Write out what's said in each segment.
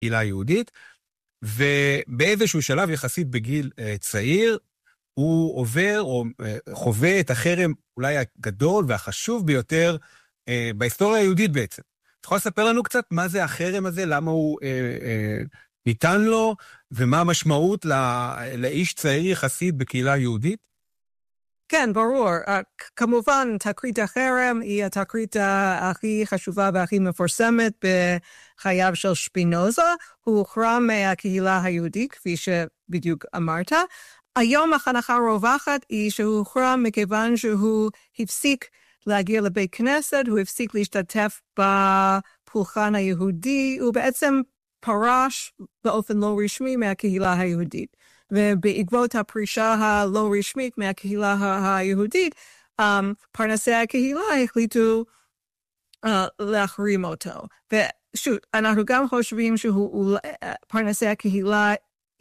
הקהילה היהודית, ובאיזשהו שלב יחסית בגיל צעיר, הוא עובר או חווה את החרם אולי הגדול והחשוב ביותר בהיסטוריה היהודית בעצם. אתה יכול לספר לנו קצת מה זה החרם הזה, למה הוא ניתן לו, ומה המשמעות לאיש צעיר יחסית בקהילה היהודית? כן, ברור. כמובן, תקרית החרם היא התקרית הכי חשובה והכי מפורסמת בחייו של שפינוזה. הוא הוחרם מהקהילה היהודית, כפי שבדיוק אמרת. היום החנכה הרווחת היא שהוא הוחרם מכיוון שהוא הפסיק להגיע לבית כנסת, הוא הפסיק להשתתף בפולחן היהודי, הוא בעצם פרש באופן לא רשמי מהקהילה היהודית. ובעקבות הפרישה הלא רשמית מהקהילה היהודית, פרנסי הקהילה החליטו להחרים אותו. ושוב, אנחנו גם חושבים פרנסי הקהילה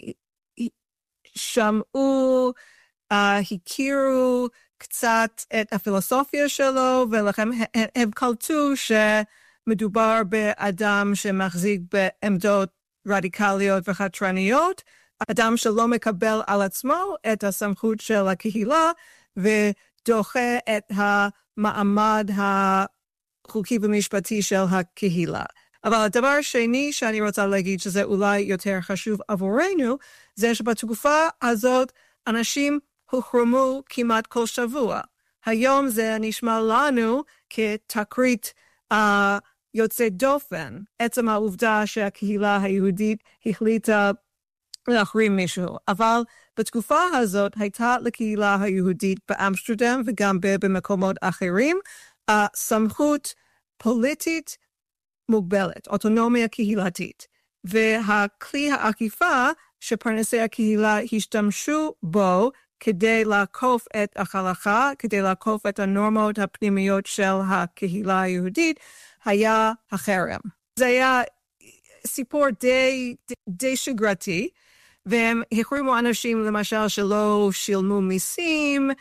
שמעו, הכירו קצת את הפילוסופיה שלו, ולכן הם קלטו שמדובר באדם שמחזיק בעמדות רדיקליות וחתרניות, אדם שלא מקבל על עצמו את הסמכות של הקהילה, ודוחה את המעמד החוקי ומשפטי של הקהילה. אבל הדבר השני שאני רוצה להגיד שזה אולי יותר חשוב עבורנו, זה שבתקופה הזאת אנשים הוחרמו כמעט כל שבוע. היום זה נשמע לנו כתקרית יוצא דופן, עצם העובדה שהקהילה היהודית החליטה להחרים מישהו. אבל בתקופה הזאת הייתה לקהילה היהודית באמסטרדם וגם במקומות אחרים, סמכות פוליטית מוגבלת, אוטונומיה קהילתית. והכלי העקיפה שפרנסי הקהילה השתמשו בו כדי לעקוף את ההלכה, כדי לעקוף את הנורמות הפנימיות של הקהילה היהודית, היה החרם. זה היה סיפור די שגרתי, והם החרימו אנשים למשל שלא שילמו מיסים,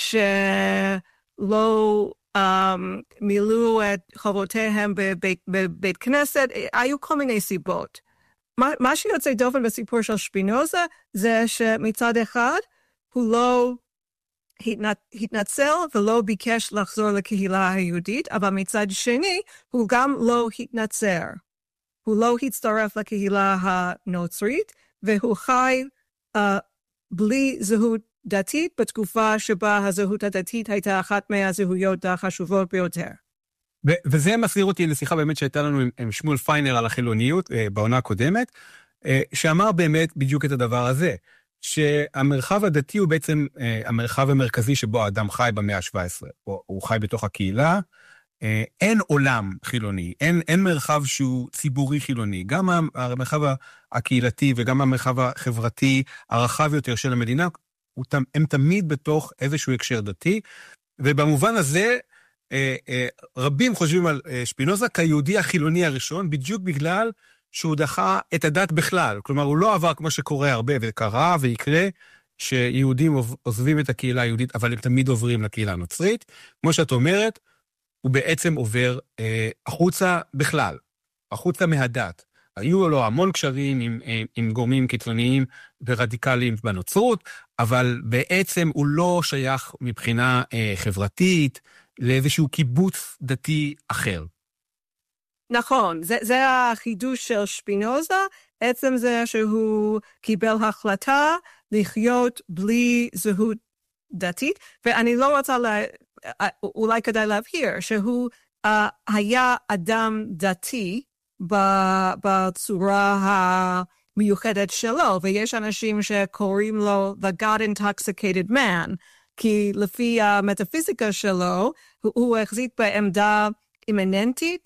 שלא מילאו את חובותיהם בבית כנסת, היו כל מיני סיבות. מה שיוצא דופן בסיפור של שפינוזה, זה שמצד אחד הוא לא התנצל ולא ביקש לחזור לקהילה היהודית, אבל מצד שני הוא גם לא התנצר. הוא לא הצטרף לקהילה הנוצרית, והוא חי בלי זהות דתית, בתקופה שבה הזהות הדתית הייתה אחת מהזהויות החשובות ביותר. וזה מסביר אותי לשיחה באמת שהייתה לנו עם שמואל פיינר על החילוניות בעונה הקודמת, שאמר באמת בדיוק את הדבר הזה, שהמרחב הדתי הוא בעצם המרחב המרכזי שבו האדם חי במאה ה-17, הוא חי בתוך הקהילה, אין עולם חילוני, אין מרחב שהוא ציבורי חילוני, גם המרחב הקהילתי וגם המרחב החברתי הרחב יותר של המדינה, הם תמיד בתוך איזשהו הקשר דתי, ובמובן הזה רבים חושבים על שפינוזה כיהודי החילוני הראשון, בדיוק בגלל שהוא דחה את הדת בכלל, כלומר הוא לא עבר כמו שקורה הרבה, וקרה ויקרה שיהודים עוזבים את הקהילה היהודית, אבל הם תמיד עוברים לקהילה הנוצרית, כמו שאת אומרת, הוא בעצם עובר החוצה בכלל, החוצה מהדת. היו לו המון קשרים עם גורמים קיצוניים ורדיקליים בנוצרות, אבל בעצם הוא לא שייך מבחינה חברתית לאיזשהו קיבוץ דתי אחר. נכון, זה החידוש של שפינוזה, עצם זה שהוא קיבל החלטה לחיות בלי זהות דתית, ואני לא רוצה, אולי כדאי להבהיר, שהוא היה אדם דתי בצורה המיוחדת שלו, ויש אנשים שקוראים לו The God Intoxicated Man, כי לפי המטאפיזיקה שלו, הוא החזיק בעמדה אימננטית,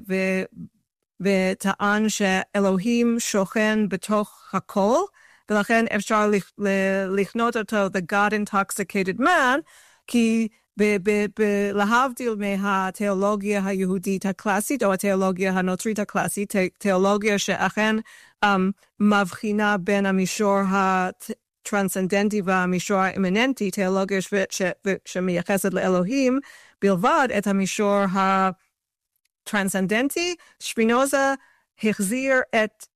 וטען שאלוהים שוכן בתוך הכל, ולכן אפשר לכנות אותו The God Intoxicated Man, כי להבדיל מהתיאולוגיה היהודית הקלאסית, או התיאולוגיה הנוצרית הקלאסית, תיאולוגיה שאכן מבחינה בין המישור הטרנסצנדנטי והמישור האימננטי, תיאולוגיה שמייחסת לאלוהים, בלבד את המישור הטרנסצנדנטי, שפינוזה החזיר את